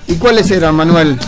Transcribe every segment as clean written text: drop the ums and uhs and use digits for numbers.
¿Y cuáles eran, Manuel?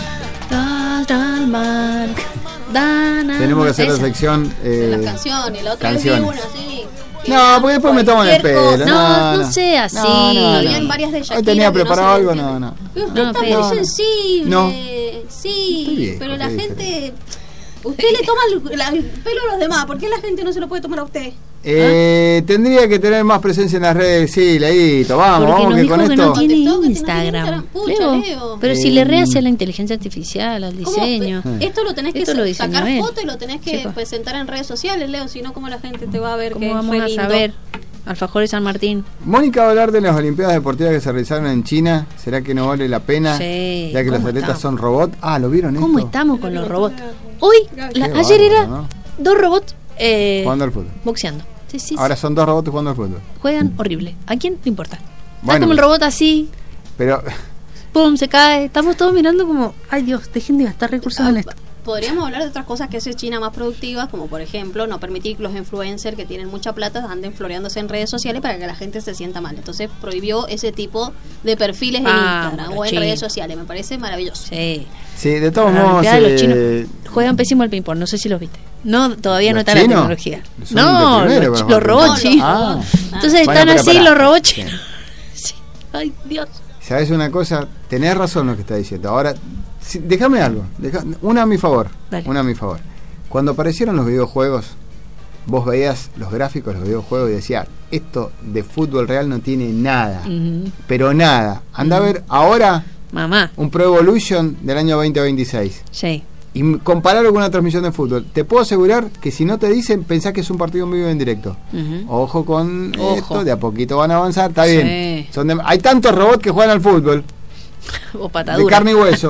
Tenemos que hacer la sección. Las canciones, la otra vez vi una así. No, porque después me toman el pelo. No sea así. Habían varias de Shakira. Hoy tenía preparado algo, no. Usted está muy sensible. No. Sí, Viejo, pero la gente. Usted le toma el pelo a los demás. ¿Por qué la gente no se lo puede tomar a usted? Tendría que tener más presencia en las redes. Sí, Leito, vamos que con esto. esto. No tiene Instagram. Leo. Pero si le rehace la inteligencia artificial, al diseño. Esto lo tenés que sacar él. foto y lo tenés que presentar en redes sociales, Leo. Si no, ¿cómo la gente te va a ver? ¿Cómo vamos a saber? Alfajores San Martín. Mónica va a hablar de las Olimpiadas Deportivas que se realizaron en China. ¿Será que no vale la pena? Sí. Ya que los atletas son robots. ¿Lo vieron esto? ¿Cómo estamos con los robots? Hoy, ayer era, ¿no? 2 robots jugando al fútbol. Boxeando. Sí. Ahora son 2 robots jugando al fútbol. Juegan horrible. ¿A quién le importa? Bueno, está como el robot así. Pero pum, se cae. Estamos todos mirando como, ay Dios, dejen de gastar recursos en esto. Podríamos hablar de otras cosas que hace China más productivas, como por ejemplo no permitir que los influencers que tienen mucha plata anden floreándose en redes sociales para que la gente se sienta mal. Entonces prohibió ese tipo de perfiles en Instagram o en redes sociales. Me parece maravilloso. Sí, de todos modos los chinos juegan pésimo al ping-pong, no sé si los viste. No, todavía no está la tecnología. No, los robots chinos. Entonces están así los robots chinos. Sí. Ay, Dios. ¿Sabes una cosa? Tenés razón lo que está diciendo. Ahora, déjame algo. Una a mi favor. Dale. Una a mi favor. Cuando aparecieron los videojuegos, vos veías los gráficos de los videojuegos y decías, esto de fútbol real no tiene nada. Pero nada. Anda a ver ahora un Pro Evolution del año 2026. Sí. Y compararlo con una transmisión de fútbol. Te puedo asegurar que si no te dicen, pensás que es un partido en vivo y en directo. Ojo con esto, de a poquito van a avanzar. Está bien. Hay tantos robots que juegan al fútbol. O patadura. De carne y hueso.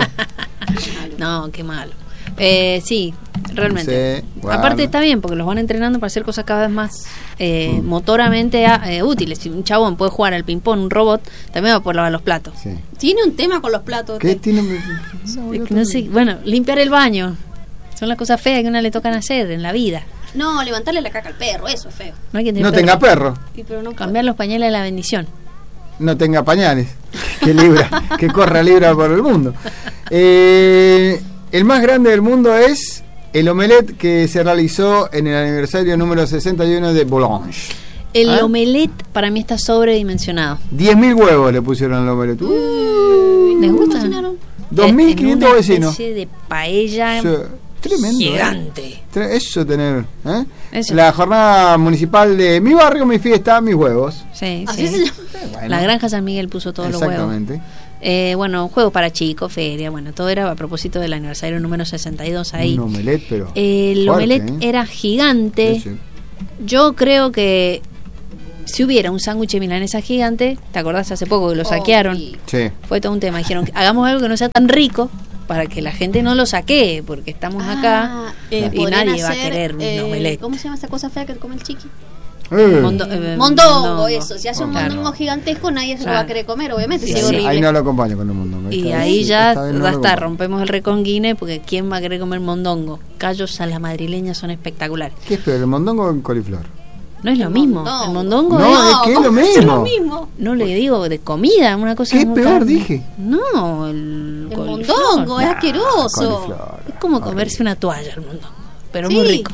No, qué malo. Sí, realmente. Sí, bueno. Aparte está bien, porque los van entrenando para hacer cosas cada vez más motoramente útiles. Si un chabón puede jugar al ping-pong, un robot, también va a poder lavar los platos. Sí. Tiene un tema con los platos. ¿Qué tiene? No sé, bueno, limpiar el baño. Son las cosas feas que a uno le tocan hacer en la vida. No, levantarle la caca al perro, eso es feo. No tenga perro. Sí, pero no cambiar los pañales de la bendición. No tenga pañales. Que corra libra por el mundo. El más grande del mundo es el omelette que se realizó en el aniversario número 61 de Boulogne. El omelette para mí está sobredimensionado. 10.000 huevos le pusieron al omelette. ¿Les gusta? 2.500 vecinos. Una especie de paella tremendo, gigante. Eso tener. Eso. La jornada municipal de mi barrio, mi fiesta, mis huevos. Sí. Así se llama. Bueno. La Granja San Miguel puso todos los huevos. Exactamente. Bueno, juegos para chicos, feria, bueno, todo era a propósito del aniversario número 62 ahí. Un omelette, pero el fuerte, omelette era gigante. Sí. Yo creo que si hubiera un sándwich de milanesa gigante, ¿te acordás hace poco que lo saquearon? Sí. Fue todo un tema. Dijeron, hagamos algo que no sea tan rico para que la gente no lo saquee, porque estamos acá y nadie va a querer un omelette. ¿Cómo se llama esa cosa fea que come el chiqui? Mondongo, eso. Si hace un mondongo gigantesco, nadie se lo va a querer comer, obviamente. Sí, es horrible. Ahí no lo acompaño con el mondongo. Y ahí ya rompemos el récord Guinness, porque ¿quién va a querer comer mondongo? Callos a la madrileña son espectaculares. ¿Qué es peor, el mondongo o el coliflor? No es lo mismo. El mondongo es que es lo mismo. No le digo de comida, una cosa. ¿Qué es peor, dije? No, el mondongo es asqueroso. Es como comerse una toalla el mondongo, pero muy rico.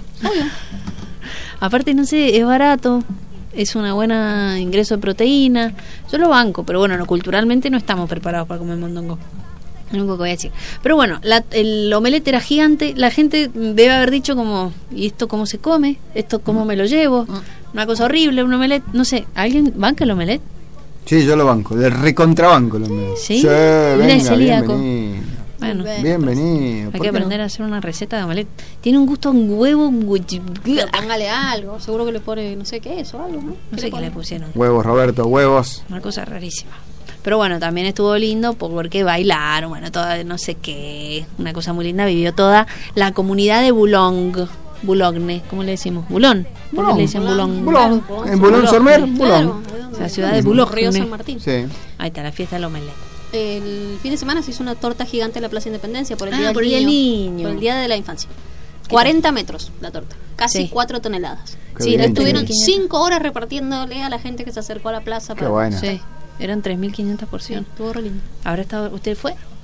Aparte, no sé, es barato, es una buena ingreso de proteína. Yo lo banco, pero bueno, culturalmente no estamos preparados para comer mondongo. Lo único que voy a decir. Pero bueno, el omelette era gigante. La gente debe haber dicho como, ¿y esto cómo se come? ¿Esto cómo me lo llevo? Una cosa horrible, un omelette. No sé, ¿alguien banca el omelette? Sí, yo lo banco, del recontrabanco el omelette. ¿Sí? Venga, celíaco. Bueno, bienvenido. Hay que aprender a hacer una receta de omelette. Tiene un gusto a un huevo. Pero póngale algo, seguro que le pone no sé qué es o algo, ¿no? No sé qué le pusieron. Huevos, Roberto, huevos. Una cosa rarísima. Pero bueno, también estuvo lindo porque bailaron, bueno, toda no sé qué, una cosa muy linda. Vivió toda la comunidad de Boulogne, ¿cómo le decimos? Boulogne. ¿Por qué le dicen Boulogne? Boulogne. En Boulogne-sur-Mer, Boulogne. La ciudad de Boulogne. Río San Martín. Sí. Ahí está, la fiesta del omelette. El fin de semana se hizo una torta gigante en la Plaza Independencia por el Día del Niño. Por el Día de la Infancia. 40 metros la torta, casi 4 toneladas. Sí, estuvieron 5 horas repartiéndole a la gente que se acercó a la plaza. Qué bueno. Sí, eran 3.500 porciones. Estuvo re lindo. ¿Usted fue?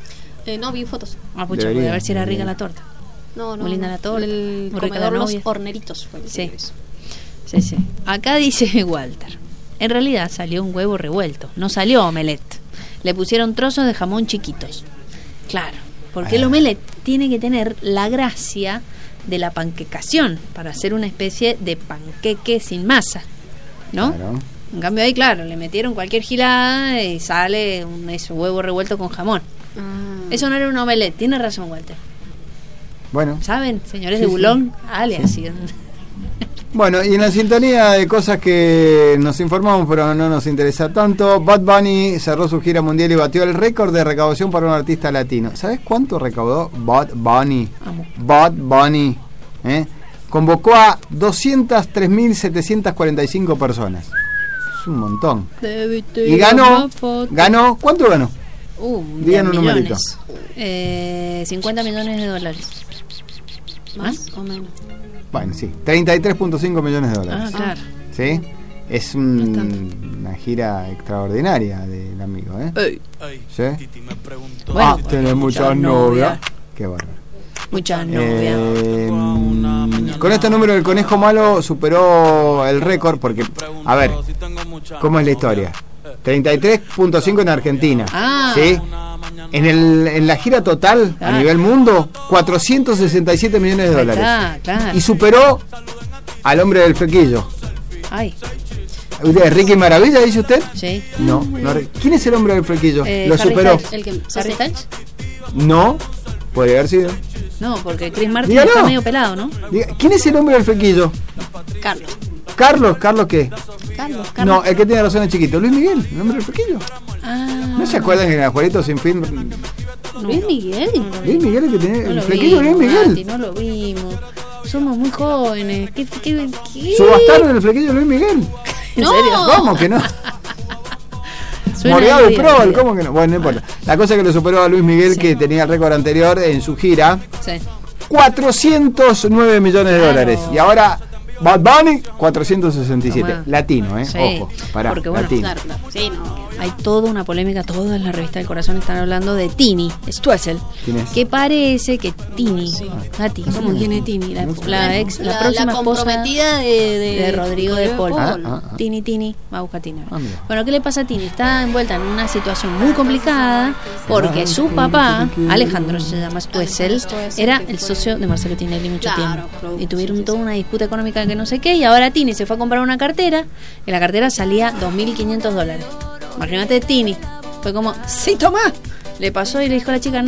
No, vi fotos. Pucha, voy a ver si era rica la torta. No. Muy linda la torta. El comedor Los Horneritos fue. Sí. Acá dice Walter. En realidad salió un huevo revuelto. No salió omelette. Le pusieron trozos de jamón chiquitos. Claro, porque el omelette tiene que tener la gracia de la panquecación para hacer una especie de panqueque sin masa, ¿no? Claro. En cambio ahí, claro, le metieron cualquier gilada y sale un huevo revuelto con jamón. Eso no era un omelette, tiene razón Walter. Bueno. ¿Saben? Señores de Bulón, así. Bueno, y en la sintonía de cosas que nos informamos pero no nos interesa tanto, Bad Bunny cerró su gira mundial y batió el récord de recaudación para un artista latino. ¿Sabes cuánto recaudó Bad Bunny? Bad Bunny convocó a 203.745 personas. Es un montón. Y ganó, ¿cuánto ganó? Digan un numerito. 50 millones de dólares. ¿Más o menos? Bueno, sí, 33.5 millones de dólares. Claro. ¿Sí? Es una gira extraordinaria del amigo, ¿Sí? Bueno, tiene muchas novias. Qué bárbaro. Muchas novias. Con este número el Conejo Malo superó el récord porque, a ver, ¿cómo es la historia? 33.5 en Argentina, ¿sí? En la gira total, a nivel mundo, 467 millones de dólares. Claro. Y superó al hombre del flequillo. ¿Ricky Maravilla, dice usted? Sí. No. ¿Quién es el hombre del flequillo? Lo superó. ¿El que Harry Styles? No, puede haber sido. No, porque Chris Martin está medio pelado, ¿no? ¿Quién es el hombre del flequillo? Carlos. ¿Carlos qué? Carlos. No, el que tiene razón es chiquito. Luis Miguel, el hombre del flequillo. ¿No se acuerdan que en el Juanito Sin Fin? Luis Miguel. Luis Miguel, el que tiene el flequillo de Luis Miguel. No lo vimos. Somos muy jóvenes. ¿Qué? ¿Subastaron el flequillo de Luis Miguel? ¿En serio? ¿Cómo que no? Morgado y Prol, ¿cómo que no? Bueno, no importa. La cosa es que lo superó a Luis Miguel, que tenía el récord anterior en su gira. 409 millones de dólares. Y ahora Bad Bunny, 467. Latino, ojo, pará, porque, bueno, latino. Claro. Sí, no. Hay toda una polémica, todas las revistas del corazón están hablando de Tini Stoessel. ¿Quién es? Que parece que Tini, ¿cómo quién es Tini? La próxima comprometida de Rodrigo de Paul. Tini, va a buscar Tini. Bueno, ¿qué le pasa a Tini? Está envuelta en una situación muy complicada porque su papá, Alejandro se llama Stoessel, era el socio de Marcelo Tinelli mucho tiempo. Y tuvieron toda una disputa económica que no sé qué, y ahora Tini se fue a comprar una cartera, y la cartera salía $2.500. Imagínate, Tini fue como, sí, toma. Le pasó y le dijo a la chica,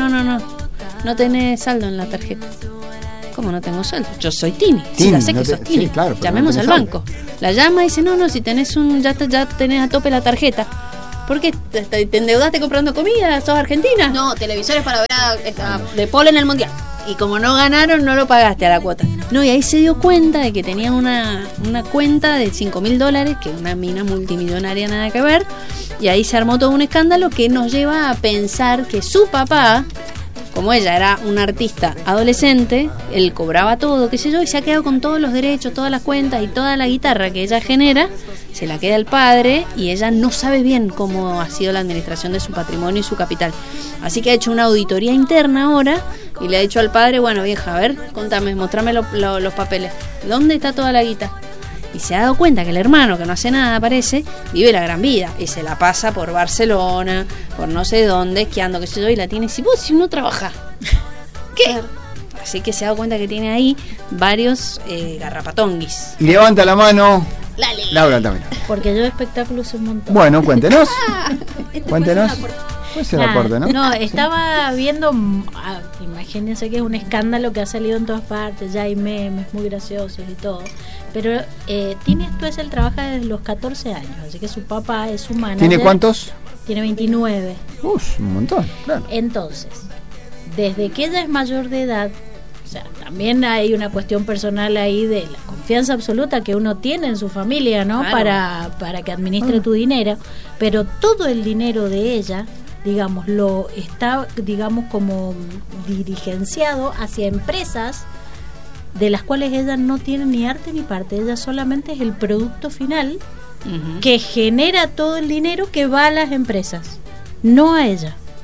no tenés saldo en la tarjeta. ¿Cómo no tengo saldo? Yo soy Tini, sí, ya sé que sos Tini. Sí, claro, llamemos al banco. La llama y dice, no, si tenés ya tenés a tope la tarjeta. ¿Por qué? ¿Te endeudaste comprando comida? ¿Sos argentina? No, televisores para ver de Paul en el Mundial. Y como no ganaron, no lo pagaste a la cuota. No, y ahí se dio cuenta de que tenía una cuenta de $5.000, que una mina multimillonaria, nada que ver. Y ahí se armó todo un escándalo que nos lleva a pensar que su papá, como ella era una artista adolescente, él cobraba todo, qué sé yo, y se ha quedado con todos los derechos, todas las cuentas y toda la guitarra que ella genera, se la queda el padre, y ella no sabe bien cómo ha sido la administración de su patrimonio y su capital. Así que ha hecho una auditoría interna ahora y le ha dicho al padre, bueno, vieja, a ver, contame, mostrame los papeles, ¿dónde está toda la guita? Y se ha dado cuenta que el hermano, que no hace nada, parece, vive la gran vida y se la pasa por Barcelona, por no sé dónde, esquiando, qué sé yo, y la tiene, si no trabaja, ¿qué? Así que se ha dado cuenta que tiene ahí varios garrapatonguis. Y levanta la mano Laura también. Porque yo de espectáculos un montón. Bueno, cuéntenos. Cuéntenos. Puede ser aporte, ¿no? No, estaba viendo, imagínense que es un escándalo que ha salido en todas partes, ya hay memes muy graciosos y todo, pero Tini Stoessel trabaja desde los 14 años, así que su papá es su manager. ¿Tiene cuántos? Tiene 29. Un montón, claro. Entonces, desde que ella es mayor de edad, o sea, también hay una cuestión personal ahí de la confianza absoluta que uno tiene en su familia, ¿no? Claro. Para que administre tu dinero, pero todo el dinero de ella, digamos, lo está, digamos, como dirigenciado hacia empresas de las cuales ella no tiene ni arte ni parte. Ella solamente es el producto final que genera todo el dinero que va a las empresas, no a ella.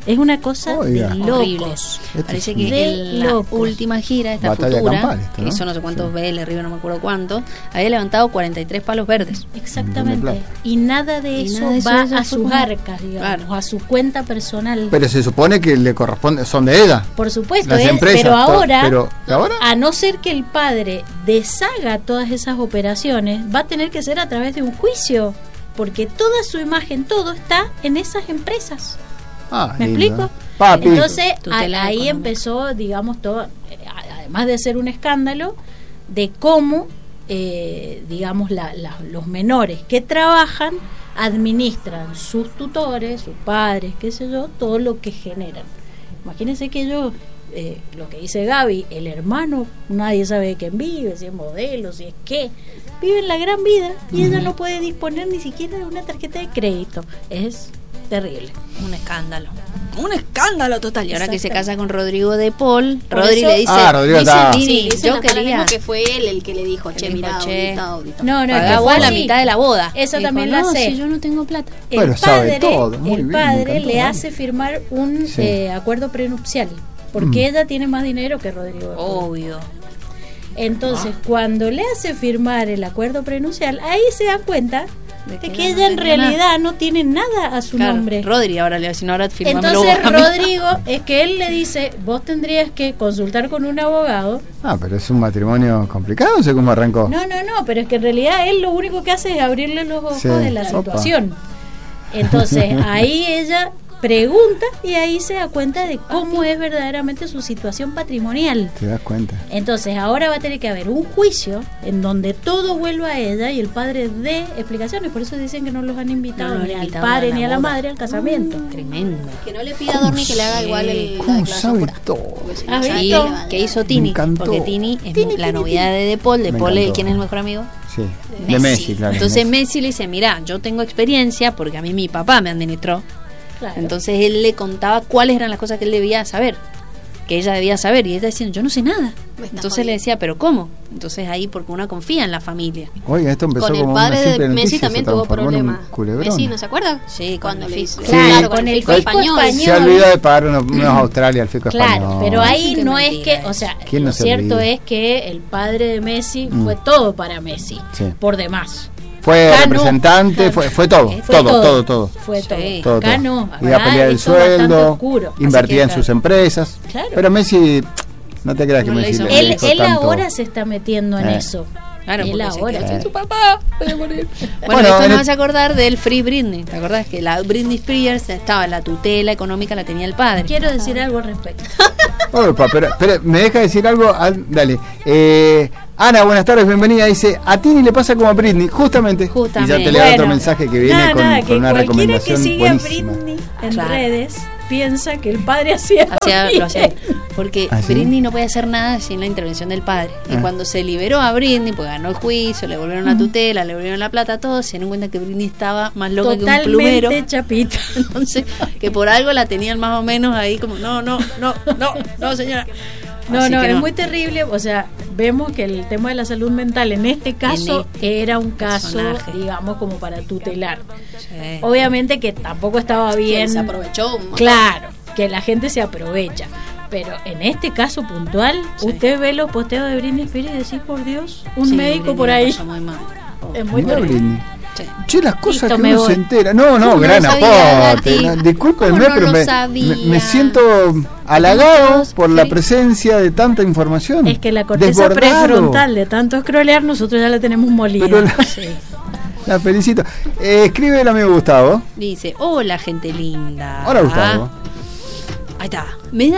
Es una cosa de locos. Parece que en la última gira, esta Batalla futura, campal, ¿no? eso no sé cuántos BL arriba, no me acuerdo cuánto, había levantado 43 palos verdes. Exactamente. Y nada de eso va a sus arcas, digamos, a su cuenta personal. Pero se supone que le corresponde, son de ella. Por supuesto, las empresas, pero ahora, ¿ahora? A no ser que el padre deshaga todas esas operaciones, va a tener que ser a través de un juicio, porque toda su imagen, todo está en esas empresas. ¿Me explico? Papi. Entonces ahí empezó, digamos, todo, además de ser un escándalo, de cómo, digamos, los menores que trabajan administran sus tutores, sus padres, qué sé yo, todo lo que generan. Imagínense que ellos, lo que dice Gaby, el hermano, nadie sabe de quién vive, si es modelo, si es qué, viven la gran vida y ella no puede disponer ni siquiera de una tarjeta de crédito. Es terrible. Un escándalo total. Y ahora que se casa con Rodrigo de Paul, Rodri le dice, Rodrigo yo quería que fue él el que le dijo, che, mirá, audita. No, pagaba la mitad de la boda. Eso también lo sé. Si yo no tengo plata. El padre le hace firmar un acuerdo prenupcial, porque ella tiene más dinero que Rodrigo. Obvio. Entonces, cuando le hace firmar el acuerdo prenupcial, ahí se da cuenta de que ella en realidad no tiene nada a su nombre. Rodri ahora le va a decir, ahora firmame. Entonces Rodrigo, es que él le dice, vos tendrías que consultar con un abogado. Pero es un matrimonio complicado, no sé cómo arrancó. No, pero es que en realidad él lo único que hace es abrirle los ojos de la situación. Entonces ahí ella pregunta y ahí se da cuenta de cómo es verdaderamente su situación patrimonial. Te das cuenta. Entonces ahora va a tener que haber un juicio en donde todo vuelva a ella y el padre dé explicaciones. Por eso dicen que no los han invitado ni al padre ni a la madre al casamiento. Tremendo. Que no le pida a Dorni que le haga igual ¿Cómo sabe todo? Sí, que hizo Tini, porque Tini es la noviedad de Paul. De Paul, ¿quién es el mejor amigo? Sí, de Messi, claro. Entonces Messi le dice, mira, yo tengo experiencia porque a mí mi papá me administró. Claro. Entonces él le contaba cuáles eran las cosas que él debía saber, que ella debía saber, y ella decía, yo no sé nada. Entonces le decía, pero ¿cómo? Entonces ahí, porque una confía en la familia. Oiga, esto empezó con el padre de Messi también tuvo problemas. Messi, ¿no se acuerda? Sí, cuando le hizo. Claro, con el fisco español. Se olvidó de pagar unos a Australia al fisco español. Claro, pero ahí no es que, o sea, lo cierto es que el padre de Messi fue todo para Messi, por demás. Fue representante, fue todo. Fue todo. Todo. Acá no. Iba a pelear el sueldo, invertía en sus empresas. Claro. Pero Messi, no te creas que Messi él ahora se está metiendo en eso. Claro, él ahora. Su papá puede morir. Bueno, esto nos hace acordar del Free Britney. ¿Te acordás que la Britney Spears estaba la tutela económica, la tenía el padre? Quiero decir algo al respecto. Pero me deja decir algo. Dale. Ana, buenas tardes, bienvenida. Dice, a Tini le pasa como a Britney, justamente. Y ya te leo otro mensaje que viene con una recomendación que sigue buenísima. A Britney en redes piensa que el padre lo hacía. Porque Britney no puede hacer nada sin la intervención del padre. Y cuando se liberó a Britney, pues ganó el juicio, le volvieron la tutela, le volvieron la plata, todos se dieron cuenta que Britney estaba más loca que un plumero. Chapita. Entonces, que por algo la tenían más o menos ahí como, no, señora. No, es muy terrible. O sea, vemos que el tema de la salud mental en este caso era un caso, digamos, como para tutelar. Sí. Obviamente que tampoco estaba bien. Se aprovechó. Claro, que la gente se aprovecha. Pero en este caso puntual, usted ve los posteos de Britney Spears y decís, por Dios, un médico por ahí. Muy mal. Es muy terrible. Che, las cosas que uno se entera. No, gran aporte. Discúlpenme, pero me siento halagado por la presencia de tanta información. Es que la corteza prefrontal de tanto scrollear, nosotros ya la tenemos molida. La felicito. Escribe el amigo Gustavo. Dice, hola gente linda. Hola Gustavo. Ahí está. Me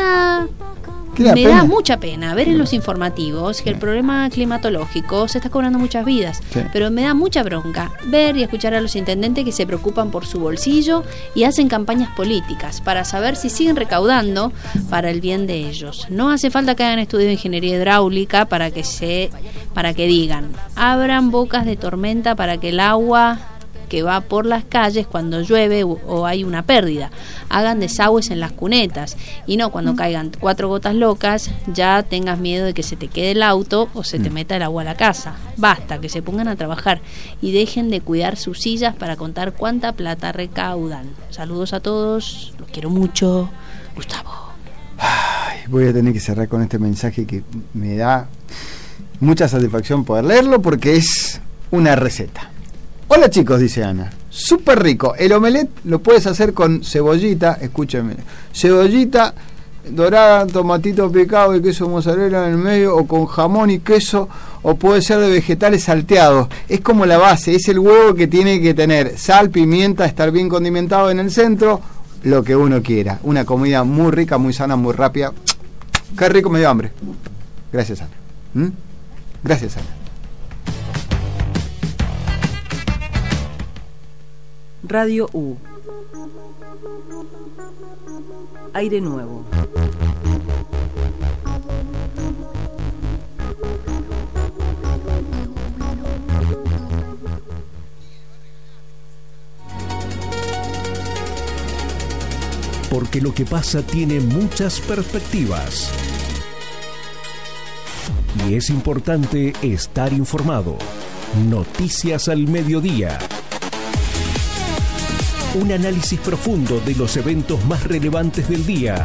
da mucha pena ver en los informativos que el problema climatológico se está cobrando muchas vidas, pero me da mucha bronca ver y escuchar a los intendentes que se preocupan por su bolsillo y hacen campañas políticas para saber si siguen recaudando para el bien de ellos. No hace falta que hagan estudios de ingeniería hidráulica para que digan, abran bocas de tormenta para que el agua que va por las calles cuando llueve o hay una pérdida, hagan desagües en las cunetas y no cuando caigan 4 gotas locas ya tengas miedo de que se te quede el auto o se te meta el agua a la casa. Basta, que se pongan a trabajar y dejen de cuidar sus sillas para contar cuánta plata recaudan. Saludos a todos, los quiero mucho. Gustavo. Ay, voy a tener que cerrar con este mensaje que me da mucha satisfacción poder leerlo porque es una receta. Hola chicos, dice Ana. Súper rico. El omelette lo puedes hacer con cebollita, escúchame, cebollita dorada, tomatito picado y queso mozzarella en el medio, o con jamón y queso, o puede ser de vegetales salteados. Es como la base, es el huevo que tiene que tener sal, pimienta, estar bien condimentado en el centro, lo que uno quiera. Una comida muy rica, muy sana, muy rápida. Qué rico, me dio hambre. Gracias, Ana. Gracias, Ana. Radio U. Aire nuevo. Porque lo que pasa tiene muchas perspectivas. Y es importante estar informado. Noticias al mediodía. Un análisis profundo de los eventos más relevantes del día.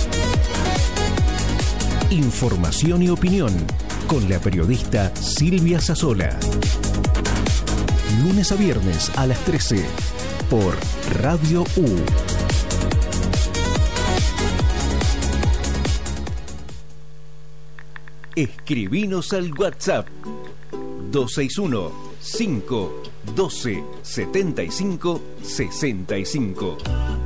Información y opinión con la periodista Silvia Sassola. Lunes a viernes a las 13 por Radio U. Escribinos al WhatsApp 261-512-75-65.